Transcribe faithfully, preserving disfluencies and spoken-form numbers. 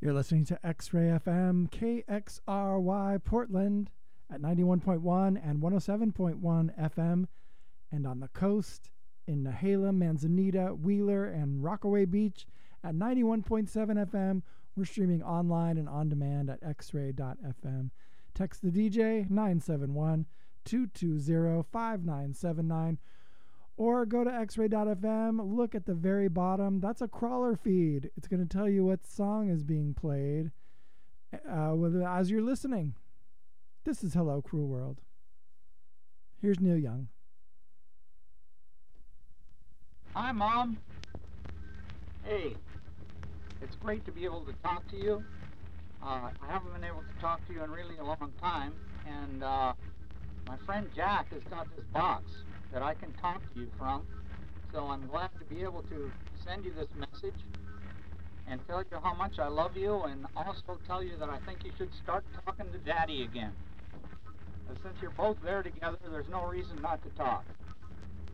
You're listening to X-Ray F M, K X R Y Portland at ninety-one point one and one oh seven point one F M, and on the coast in Nehalem, Manzanita, Wheeler, and Rockaway Beach at ninety-one point seven F M. We're streaming online and on demand at x ray dot f m. Text the D J nine seven one, two two zero, five nine seven nine. Or go to x ray dot f m, look at the very bottom. That's a crawler feed. It's going to tell you what song is being played uh, as you're listening. This is Hello Cruel World. Here's Neil Young. Hi, Mom. Hey, it's great to be able to talk to you. Uh, I haven't been able to talk to you in really a long time, and uh, my friend Jack has got this box that I can talk to you from, so I'm glad to be able to send you this message and tell you how much I love you, and also tell you that I think you should start talking to Daddy again. And since you're both there together, there's no reason not to talk.